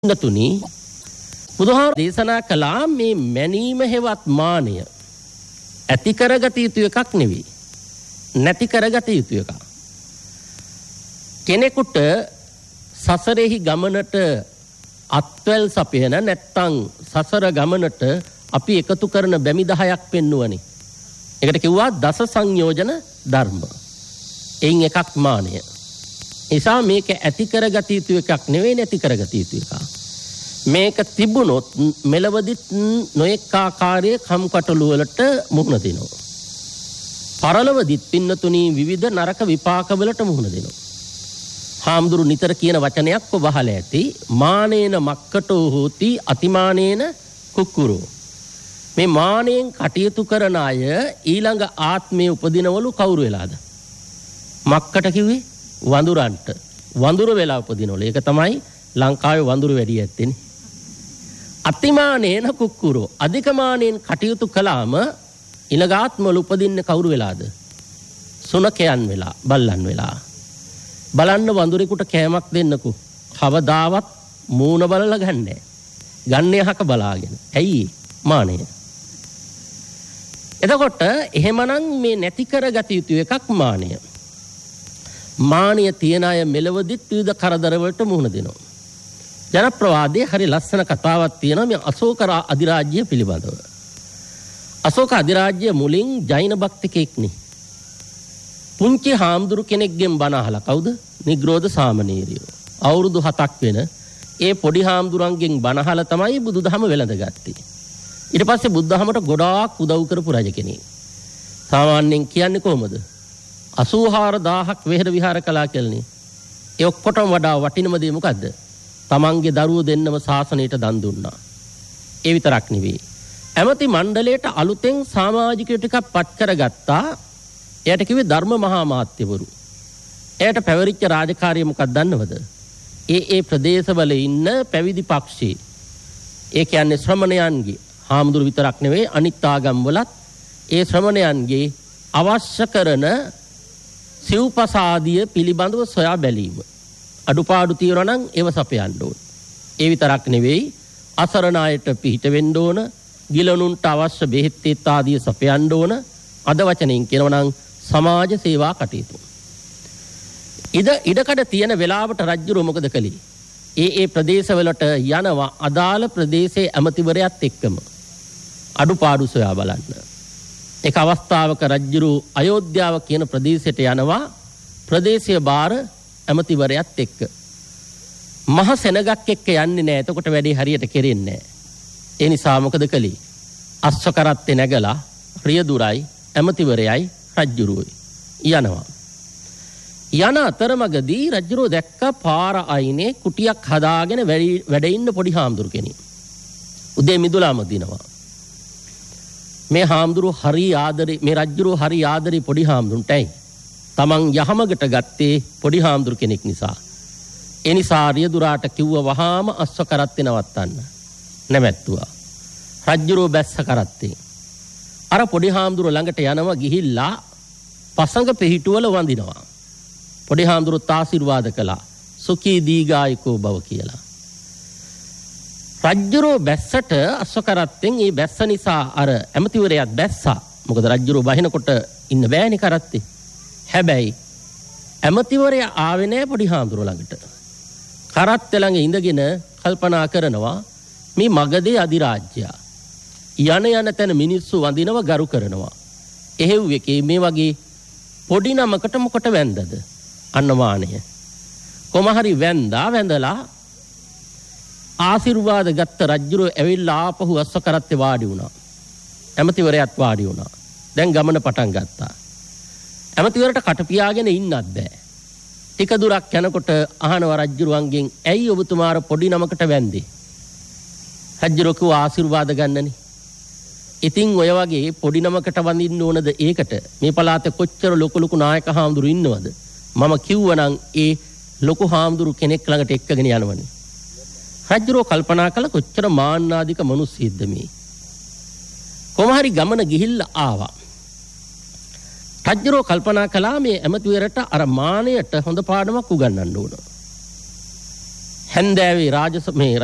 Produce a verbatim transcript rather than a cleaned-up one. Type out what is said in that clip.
නතුනි බුදුහාම දේශනා කළා මේ මැනීම හෙවත් මානය ඇති කරගත යුතු එකක් නෙවෙයි නැති කරගත යුතු එකක්. කෙනෙකුට සසරෙහි ගමනට අත්වැල් සපයන නැත්තම් සසර ගමනට අපි එකතු කරන බැමි දහයක් පෙන්නුවනේ. ඒකට කිව්වා දස සංයෝජන ධර්ම. එයින් එකක් මානය. නිසා මේක ඇති කරගත යුතු එකක් නෙවෙයි නැති කරගත යුතු එකක්. මේක තිබුණොත් මෙලවදිත් නොඑක ආකාරයේ කම්කටොළු වලට මුහුණ දෙනවා. පරලොවදිත් පින්නතුණී විවිධ නරක විපාක වලට මුහුණ දෙනවා. හාමුදුරු නිතර කියන වචනයක් ඔබ අහලා ඇති මානේන මක්කටෝ හෝති අතිමානේන කුක්කුරෝ. මේ මානෙන් කටයුතු කරන අය ඊළඟ ආත්මයේ උපදිනවලු කවුරු වෙලාද? මක්කට කිව්වේ වඳුරන්ට. වඳුර වෙලා උපදිනවලු. ඒක තමයි ලංකාවේ වඳුරු වැඩි ඇත්තේනේ. අතිමානේන කුක්කුරෝ. අධිකමානෙන් කටයුතු කළාම ඊළඟ ආත්මවල උපදින්නේ කවුරු වෙලාද? සුනකයන් වෙලා, බල්ලන් වෙලා. බලන්න වඳුරෙකුට කෑමක් දෙන්නකෝ. කවදාවත් මූණ බලලා ගන්නෑ. ගන්නේ අහක බලාගෙන. ඇයි? මානය. එතකොට එහෙමනම් මේ නැති කරගත යුතු එකක් මානය. මානය තියන අය මෙලවදිත් විවිධ කරදර වලට මුහුණ දෙනවා. ජනප්‍රවාදයේ හරි ලස්සන කතාවක් තියෙනවා මේ අශෝක අධිරාජ්‍ය පිළිබඳව. අශෝක අධිරාජ්‍ය මුලින් ජෛන භක්තිකෙක්නේ. පුංචි හාමුදුරු කෙනෙක්ගෙන් බණ අහලා කවුද? නිග්‍රෝධ සාමණේරියෝ. අවුරුදු හතක් වෙන ඒ පොඩි හාමුදුරන්ගෙන් බණ අහලා තමයි බුදුදහම වෙළඳගත්තේ. ඊට පස්සේ බුද්ධහමට ගොඩාක් උදව් කරපු රජ කෙනෙක්. සාමාන්‍යයෙන් කියන්නේ කොහොමද? අසූ හාරදාහක් වෙහෙර විහාර කළා කියලානේ. ඒ ඔක්කොටම වඩා වටිනම දේ මොකද්ද? තමන්ගේ දරුවෝ දෙන්නම ශාසනයට දන් දුන්නා. ඒ විතරක් නෙවෙයි. ඇමති මණ්ඩලයට අලුතෙන් සමාජිකයෝ ටිකක් පත් කරගත්තා. එයාට කිව්වේ ධර්ම මහා මාත්‍යවරු. එයාට පැවරිච්ච රාජකාරිය මොකක්ද දන්නවද? ඒ ඒ ප්‍රදේශවල ඉන්න පැවිදි පක්ෂේ. ඒ කියන්නේ ශ්‍රමණයන්ගේ හාමුදුරු විතරක් නෙවෙයි අනිත් ආගම් වලත් ඒ ශ්‍රමණයන්ගේ අවශ්‍ය කරන සිව්පසාදිය පිළිබඳව සොයා බැලීම. අඩුපාඩු තියෙනවා නම් ඒව සපයන්න ඕන. ඒ විතරක් නෙවෙයි අසරණ අයට පිහිට වෙන්න ඕන, ගිලනුන්ට අවශ්‍ය බෙහෙත් තෙත් ආදිය සපයන්න ඕන. අද වචනෙන් කියනවා නම් සමාජ සේවා කටයුතු. ඉද ඉඩකඩ තියෙන වෙලාවට රජුරෝ මොකද කළේ? ඒ ඒ ප්‍රදේශවලට යනවා අදාළ ප්‍රදේශයේ ඇමතිවරයාත් එක්කම අඩුපාඩු සොයා බලන්න. එක අවස්ථාවක රජුරෝ අයෝධ්‍යාව කියන ප්‍රදේශයට යනවා ප්‍රදේශීය බාර ඇමතිවරයාත් එක්ක. මහ සෙනගක් එක්ක යන්නේ නැහැ. එතකොට වැඩේ හරියට කෙරෙන්නේ නැහැ. ඒ නිසා මොකද කළේ? අස්ස කරත්තේ නැගලා රියදුරයි ඇමතිවරයයි රජුරෝයි යනවා. යන අතරමඟදී රජුරෝ දැක්ක පාර අයිනේ කුටියක් හදාගෙන වැඩ ඉන්න පොඩි හාමුදුරු කෙනෙක්. උදේ මිදුලාම දිනවා. මේ හාමුදුරු හරි ආදරේ මේ රජුරෝ හරි ආදරේ පොඩි හාමුදුරන්ටයි. තමන් යහමගට ගත්තේ පොඩි හාමුදුරු කෙනෙක් නිසා. ඒ නිසා රියදුරාට කිව්ව වහාම අස්ව කරත්තේ නවත්තන්න. නැවැත්තුවා. රජුරෝ බැස්ස කරත්තේ. අර පොඩි හාමුදුරු ළඟට යනවා ගිහිල්ලා පසඟ පිහිටුවල වඳිනවා. පොඩි හාමුදුරුත් ආශිර්වාද කළා. සුඛී දීඝායකෝ භව කියලා. රජ්ජුරෝ බැස්සට අස්ව කරත්තෙන් ඒ බැස්ස නිසා අර ඇමතිවරයාත් බැස්සා. මොකද රජ්ජුරෝ බහිනකොට ඉන්න බෑනේ කරත්තේ. හැබැයි ඇමතිවරයා ආවේ නෑ පොඩි හාමුදුරුවෝ ළඟට. කරත්තේ ළඟ ඉඳගෙන කල්පනා කරනවා මේ මගදී අධිරාජ්‍යයා. යන යන තැන මිනිස්සු වඳිනව ගරු කරනවා. එහෙව් එකේ මේ වගේ පොඩි නමකට මොකට වැන්දද? අන්න මානය. කොම හරි වැන්දා වැඳලා ආශිර්වාද ගත්ත රජුරෝ ඇවිල්ලා ආපහු අස්ස කරත්තේ වාඩි වුණා. ඇමතිවරයාත් වාඩි වුණා. දැන් ගමන පටන් ගත්තා. ඇමතිවරට කට පියාගෙන ඉන්නත් බෑ. ටික දුරක් යනකොට අහනවා රජුරුවන්ගෙන් ඇයි ඔබතුමාර පොඩි නමකට වැන්දේ? රජුරෝ කිව්වා ආශිර්වාද ගන්නනේ. ඉතින් ඔය වගේ පොඩි නමකට වඳින්න ඕනද ඒකට? මේ පළාතේ කොච්චර ලොකු ලොකු නායක හාමුදුරු ඉන්නවද? මම කිව්වනම් ඒ ලොකු හාමුදුරු කෙනෙක් ළඟට එක්කගෙන යනවනේ. රජුරෝ කල්පනා කළ කොච්චර මාන්නාදික මිනිස්සෙක්ද මේ. කොහොම හරි ගමන ගිහිල්ලා ආවා. රජුරෝ කල්පනා කළා මේ ඇමතිවරට අර මානයට හොඳ පාඩමක් උගන්වන්න ඕන. හැන්දෑවේ රාජස මේ